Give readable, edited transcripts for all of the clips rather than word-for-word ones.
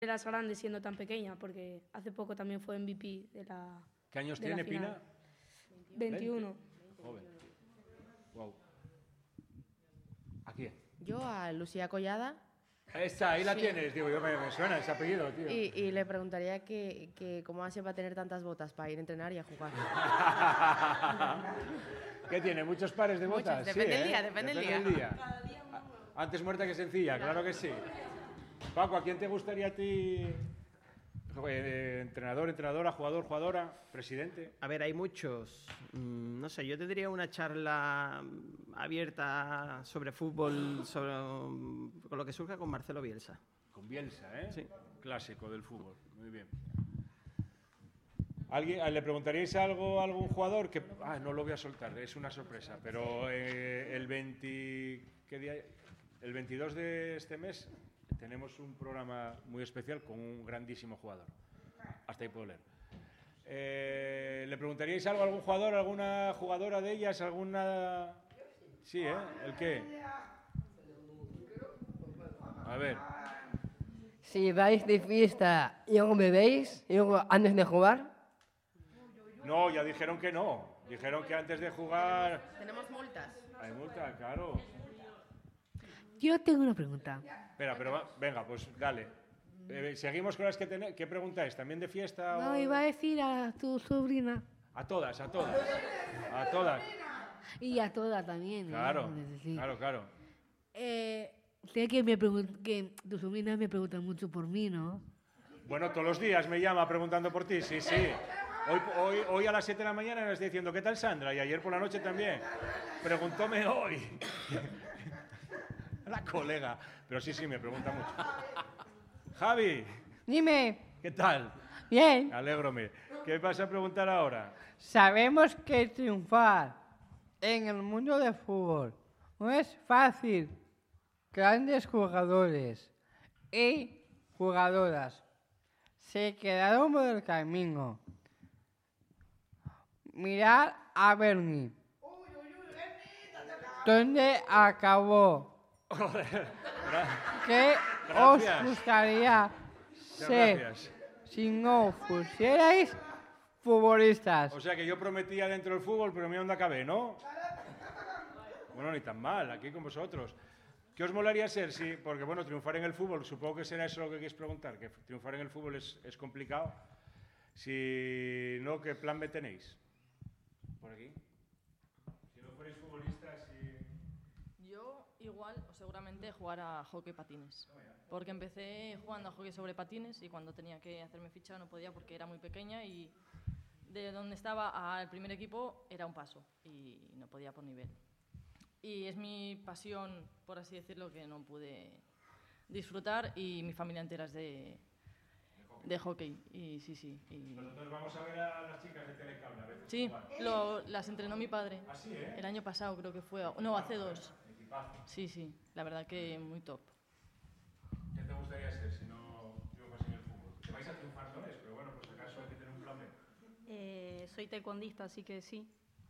las grandes siendo tan pequeña, porque hace poco también fue MVP de la. ¿Qué años de la tiene final. Pina? 21. Joven. Wow. ¿A quién? Yo a Lucía Collada. Esta, ahí la Sí. tienes, digo, me suena ese apellido, tío. Y le preguntaría que cómo hace para tener tantas botas para ir a entrenar y a jugar. ¿Qué tiene? ¿Muchos pares de Muchos, botas? depende Sí, del día, ¿eh? depende del día. Antes muerta que sencilla, claro que sí. Paco, ¿a quién te gustaría a ti? Entrenador, entrenadora, jugador, jugadora, presidente. A ver, hay muchos. No sé, yo tendría una charla abierta sobre fútbol, con lo que surja con Marcelo Bielsa. Con Bielsa, ¿eh? Sí. Clásico del fútbol. Muy bien. ¿Le preguntaríais algo a algún jugador? No lo voy a soltar, es una sorpresa. Pero el 22 de este mes tenemos un programa muy especial con un grandísimo jugador. Hasta ahí puedo leer. ¿Le preguntaríais algo a algún jugador, alguna jugadora de ellas? ¿Alguna...? Sí, ¿eh? ¿El qué? A ver. Si vais de fiesta y luego bebéis, y luego antes de jugar, No, ya dijeron que no. Dijeron que antes de jugar... Tenemos multas. Hay multa, claro. yo tengo una pregunta. Espera, pero venga, pues dale. Seguimos con las que tenéis. ¿Qué preguntáis? ¿También de fiesta? No, o...? iba a decir a tu sobrina A todas, a todas. A todas. y a toda también. Claro, Es decir, claro. sé que tu sobrina me pregunta mucho por mí, ¿no? Bueno, todos los días me llama preguntando por ti, sí. Hoy a las 7 de la mañana me está diciendo, ¿qué tal Sandra? Y ayer por la noche también. Preguntóme hoy. La colega. Pero sí, me pregunta mucho. Javi, Dime, ¿qué tal? bien, Alégrome. ¿Qué vas a preguntar ahora? sabemos que triunfar en el mundo del fútbol no es fácil. Grandes jugadores y jugadoras se quedaron por el camino. Mirad a Bernie. ¿Dónde acabó? ¿Qué os Gracias. gustaría Muchas ser gracias. si no fuerais futbolistas? O sea que yo prometía dentro del fútbol, pero mira dónde acabé, ¿no? Bueno, ni tan mal, aquí con vosotros. ¿Qué os molaría ser? Sí, porque bueno, triunfar en el fútbol, supongo que será eso lo que queréis preguntar, que triunfar en el fútbol es complicado. Si no, ¿qué plan B tenéis? Por aquí. Si no fuerais futbolistas y... Yo igual o seguramente jugar a hockey patines. Porque empecé jugando a hockey sobre patines y cuando tenía que hacerme ficha no podía porque era muy pequeña y de donde estaba al primer equipo era un paso y no podía por nivel. Y es mi pasión, por así decirlo, que no pude disfrutar y mi familia entera es de hockey. Y sí. Y... Pues entonces vamos a ver a las chicas de Telecable a veces sí, jugar. las entrenó mi padre. ¿Ah, sí, eh? El año pasado creo que fue, no, hace 2. Equipazo. Sí, la verdad que muy top. ¿Qué te gustaría ser si no triunfas en el fútbol? Que vais a triunfar, no es, pero bueno, pues acaso hay que tener un plan B. Soy taekwondista, así que sí.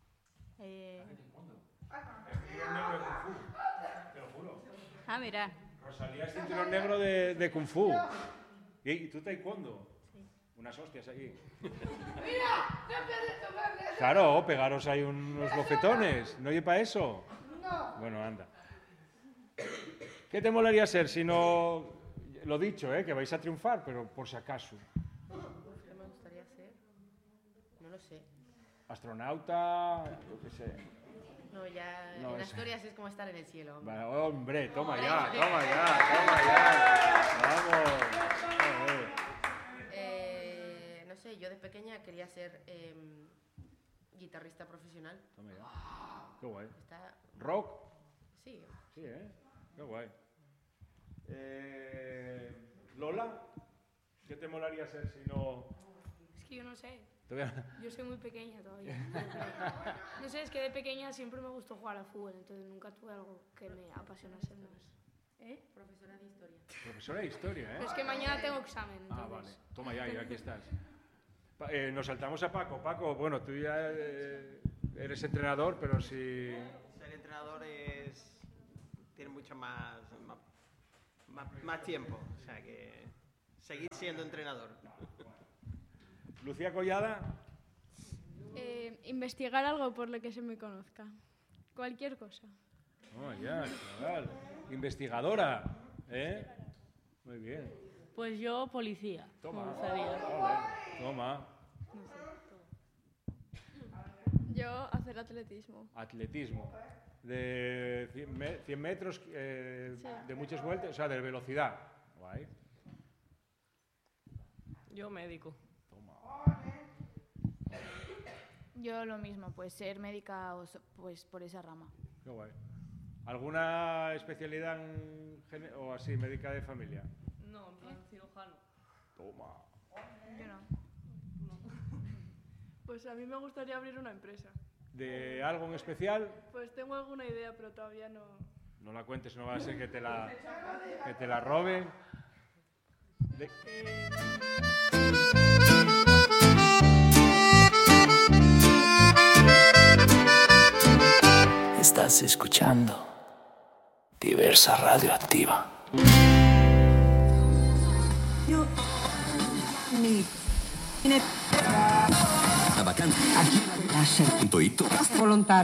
Es cinturón negro de Kung Fu, te lo juro. Mira. Rosalía es cinturón negro de Kung Fu. ¿Y tú taekwondo? Sí. Unas hostias aquí. Claro, pegaros ahí unos bofetones. ¿No oye para eso? No. Bueno, anda. ¿Qué te molaría ser si no... Lo dicho, que vais a triunfar, pero por si acaso. ¿Qué me gustaría ser? No lo sé. Astronauta, yo qué sé. No, ya No, en es- Asturias es como estar en el cielo. hombre. Va, hombre, toma ya. Vamos. Joder. No sé, yo de pequeña quería ser guitarrista profesional. Toma ya. Qué guay. Está... ¿Rock? Sí. Sí, qué guay. Lola, ¿qué te molaría ser si no...? Es que yo no sé. Todavía- Yo soy muy pequeña todavía. No sé, es que de pequeña siempre me gustó jugar al fútbol, entonces nunca tuve algo que me apasionase más. Profesora de historia. Profesora de historia, Pero es que mañana tengo examen, entonces. Ah, vale. Toma ya, y aquí estás. Nos saltamos a Paco. Paco, bueno, tú ya eres entrenador, pero si... Ser entrenador tiene mucho más tiempo. O sea que Seguir siendo entrenador. Lucía Collada. Investigar algo por lo que se me conozca. Cualquier cosa. Oh, ya, chaval. Investigadora, ¿eh? Muy bien. Pues yo, policía. Toma. Me gustaría. Toma. Yo hacer atletismo. Atletismo. De 100 metros, de muchas vueltas, o sea, de velocidad. Guay. Yo, médico. Yo lo mismo, pues ser médica pues por esa rama. Qué guay. ¿Alguna especialidad o así, médica de familia? No, en plan cirujano. Toma. Yo no. Pues a mí me gustaría abrir una empresa. ¿De algo en especial? Pues tengo alguna idea, pero todavía no... No la cuentes, no va a ser que te la roben. Estás escuchando Diversa Radioactiva. La vacanza. Aquí. Volontario.